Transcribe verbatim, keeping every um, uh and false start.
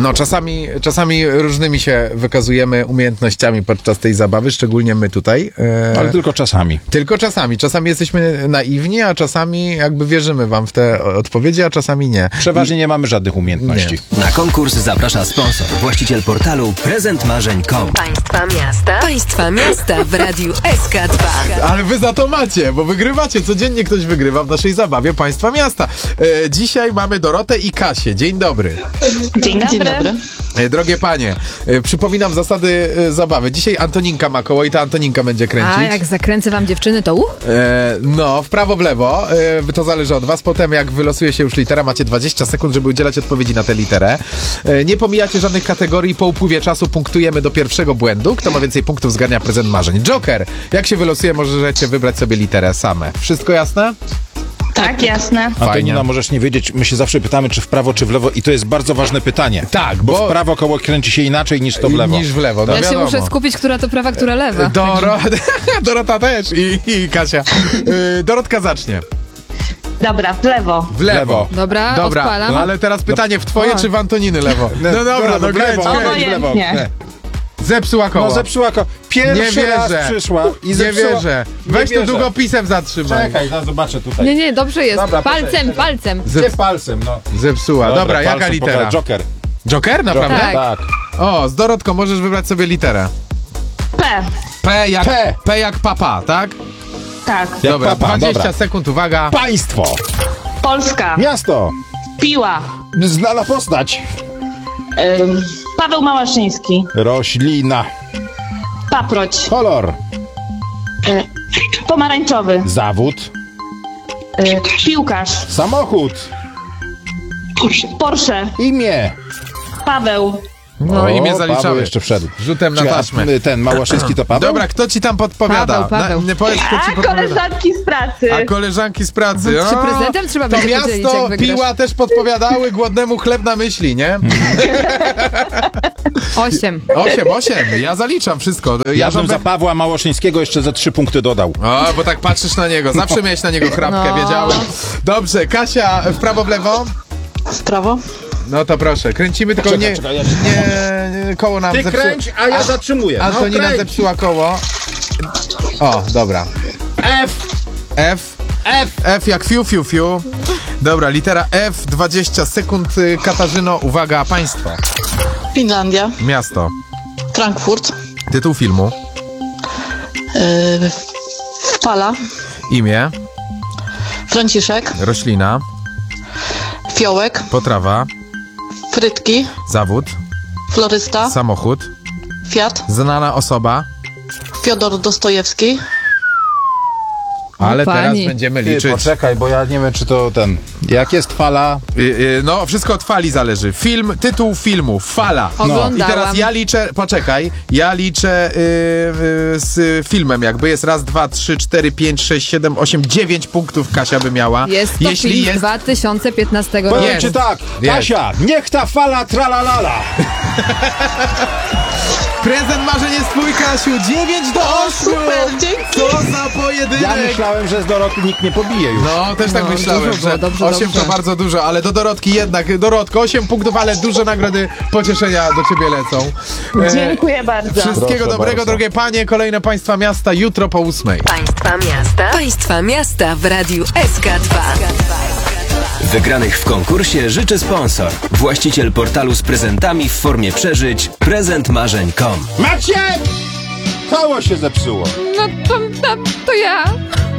No, czasami, czasami różnymi się wykazujemy umiejętnościami podczas tej zabawy, szczególnie my tutaj. E, Ale tylko czasami. Tylko czasami. Czasami jesteśmy naiwni, a czasami jakby wierzymy wam w te odpowiedzi, a czasami nie. Przeważnie nie mamy żadnych umiejętności. Nie. Na konkurs zaprasza sponsor, właściciel portalu prezent marzeń kropka com. Państwa miasta. Państwa miasta w Radiu S K dwa. Ale wy za to macie, bo wygrywacie. Codziennie ktoś wygrywa w naszej zabawie Państwa Miasta. E, dzisiaj mamy Dorotę i Kasię. Dzień dobry. Dzień dobry. Dzień dobry. E, drogie panie, e, przypominam zasady e, zabawy. Dzisiaj Antoninka ma koło i ta Antoninka będzie kręcić. A jak zakręcę wam dziewczyny, to u? E, no, w prawo, w lewo. E, to zależy od was. Potem jak wylosuje się już litera, macie dwadzieścia sekund, żeby udzielać odpowiedzi na tę literę. E, nie pomijacie żadnych kategorii. Po upływie czasu punktujemy do pierwszego błędu. Kto ma więcej punktów, zgarnia prezent marzeń. Joker, jak się wylosuje, możecie wybrać sobie literę same. Wszystko jasne? Tak, jasne. Antonina, możesz nie wiedzieć, my się zawsze pytamy, czy w prawo, czy w lewo i to jest bardzo ważne pytanie. Tak, bo, bo w prawo koło kręci się inaczej niż to w lewo. Niż w lewo, no Ja się wiadomo. muszę skupić, która to prawa, która lewa. Doro... Dorota też i, i Kasia. Yy, Dorotka zacznie. Dobra, w lewo. W lewo. Dobra, Dobra, odpalam. no, ale teraz pytanie, w twoje O. czy w Antoniny lewo? No dobra, no w lewo, kręć, kręć. w lewo. Obojętnie. Zepsuła koło. No zepsuła ko. Pierwszy Nie raz wierzę. przyszła i Nie zepsuła. wierzę. Nie Weź tu wierzę. długopisem zatrzymaj. Czekaj, zaraz zobaczę tutaj. Nie, nie, dobrze jest. Dobra, palcem, poczekaj. palcem. Gdzie palcem, no. Zepsuła. Dobra, Dobra, jaka palcem litera? pokaż. Joker. Joker, naprawdę? Tak. Tak. O, z Dorotką możesz wybrać sobie literę. P. P jak, P. P jak papa, tak? Tak. Jak Dobra, papa, dwadzieścia dobra. sekund, uwaga. Państwo. Polska. Miasto. Piła. Znana postać. Ym, Paweł Małaszyński. Roślina. Paproć. Kolor. Y, pomarańczowy. Zawód. Y, piłkarz. Samochód. Porsche. Imię. Paweł. No O, i mnie Paweł zaliczamy. jeszcze wszedł. Rzutem na Czekaj, taśmę. Ten Małaszyński to Paweł? Dobra, kto ci tam podpowiada? Paweł, Paweł. Na, nie powiedz, kto ci A, podpowiada. koleżanki z pracy. A koleżanki z pracy. Czy O, prezentem trzeba to będzie podzielić, miasto, jak wygrasz? piła też podpowiadały, głodnemu chleb na myśli, nie? Osiem. Osiem, osiem. Ja zaliczam wszystko. Ja Ja bym żądam... za Pawła Małaszyńskiego jeszcze ze trzy punkty dodał. O, bo tak patrzysz na niego. Zawsze miałeś na niego chrapkę, No. wiedziałem. Dobrze, Kasia, w prawo, w lewo? W prawo. No to proszę, kręcimy, tylko Czekaj, nie, czekaj, ja- nie, nie, koło nam Ty zepsuło. kręć, a ja zatrzymuję. No, Antonina kręć. zepsuła koło. O, dobra. F. F. F. F jak fiu, fiu, fiu. Dobra, litera F, dwadzieścia sekund. Y, Katarzyno, uwaga, państwo. Finlandia, Miasto. Frankfurt, Tytuł filmu. yy, Fala, Imię. Franciszek, Roślina. Fiołek, Potrawa. Frytki, Zawód. Florysta, Samochód. Fiat, Znana osoba. Fiodor Dostojewski, Ale teraz pani. będziemy Ty, liczyć. poczekaj, bo ja nie wiem, czy to ten... Jak jest fala? Y, y, no, wszystko od fali zależy. Film, tytuł filmu, fala. Oglądałam. I teraz ja liczę, poczekaj, ja liczę y, y, z filmem jakby. Jest raz, dwa, trzy, cztery, pięć, sześć, siedem, osiem, dziewięć punktów Kasia by miała. Jest to Jeśli film jest... dwa tysiące piętnastego roku. Powiem Jest. ci tak, Jest. Kasia, niech ta fala tralalala. Prezent marzeń jest twój, Kasiu. dziewięć do ośmiu. super, dzięki. Co za pojedynek. Ja myślałem, że z Doroty nikt nie pobije już. No, też tak No, myślałem, dużo było, że dobrze, osiem dobrze. to bardzo dużo, ale do Dorotki jednak. Dorotko, osiem punktów, ale duże nagrody pocieszenia do ciebie lecą. E, Dziękuję bardzo. Wszystkiego Proszę dobrego, bardzo. drogie panie. Kolejne państwa miasta jutro po ósmej. Państwa miasta. Państwa miasta w Radiu S K dwa. Wygranych w konkursie życzy sponsor, właściciel portalu z prezentami w formie przeżyć prezent marzeń kropka com. Maciek! Koło się zepsuło. No to, to, to ja.